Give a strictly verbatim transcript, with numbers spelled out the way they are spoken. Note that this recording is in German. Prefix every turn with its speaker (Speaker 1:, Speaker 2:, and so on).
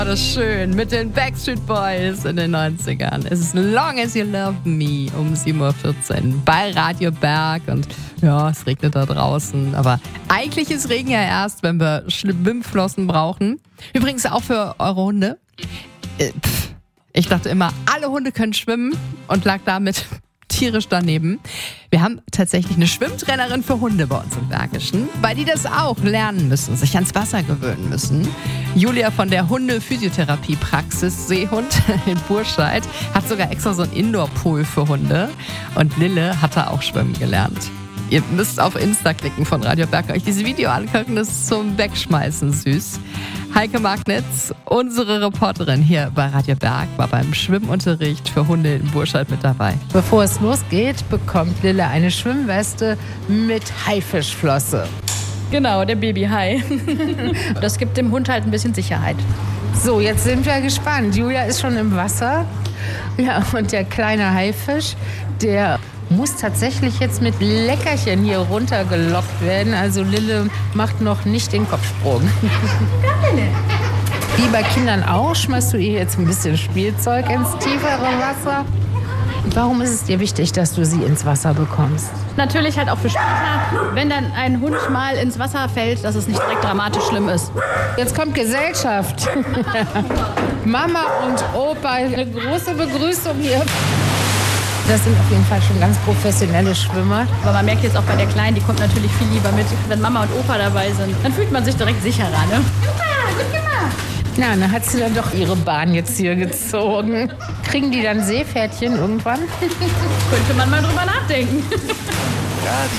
Speaker 1: Das ist schön mit den Backstreet Boys in den neunzigern. Es ist Long As You Love Me um sieben Uhr vierzehn bei Radio Berg. Und ja, es regnet da draußen. Aber eigentlich ist Regen ja erst, wenn wir Schwimmflossen brauchen. Übrigens auch für eure Hunde. Äh, pff, ich dachte immer, alle Hunde können schwimmen und lag damit tierisch daneben. Wir haben tatsächlich eine Schwimmtrainerin für Hunde bei uns im Bergischen, weil die das auch lernen müssen, sich ans Wasser gewöhnen müssen. Julia von der Hunde-Physiotherapie-Praxis Seehund in Burscheid hat sogar extra so einen Indoor-Pool für Hunde. Und Lille hat da auch schwimmen gelernt. Ihr müsst auf Insta klicken von Radio Berg, euch dieses Video angucken, das ist zum Wegschmeißen süß. Heike Magnitz, unsere Reporterin hier bei Radio Berg, war beim Schwimmunterricht für Hunde in Burscheid mit dabei.
Speaker 2: Bevor es losgeht, bekommt Lille eine Schwimmweste mit Haifischflosse.
Speaker 3: Genau, der Babyhai. Das gibt dem Hund halt ein bisschen Sicherheit.
Speaker 2: So, jetzt sind wir gespannt. Julia ist schon im Wasser. Ja, und der kleine Haifisch, der muss tatsächlich jetzt mit Leckerchen hier runtergelockt werden. Also Lille macht noch nicht den Kopfsprung. Wie bei Kindern auch, schmeißt du ihr jetzt ein bisschen Spielzeug ins tiefere Wasser. Warum ist es dir wichtig, dass du sie ins Wasser bekommst?
Speaker 3: Natürlich halt auch für später, wenn dann ein Hund mal ins Wasser fällt, dass es nicht direkt dramatisch schlimm ist.
Speaker 2: Jetzt kommt Gesellschaft. Mama und Opa, eine große Begrüßung hier. Das sind auf jeden Fall schon ganz professionelle Schwimmer.
Speaker 3: Aber man merkt jetzt auch bei der Kleinen, die kommt natürlich viel lieber mit. Wenn Mama und Opa dabei sind, dann fühlt man sich direkt sicherer, ne?
Speaker 2: Super, gut gemacht. Na, dann hat sie dann doch ihre Bahn jetzt hier gezogen. Kriegen die dann Seepferdchen irgendwann?
Speaker 3: Könnte man mal drüber nachdenken.
Speaker 4: Radio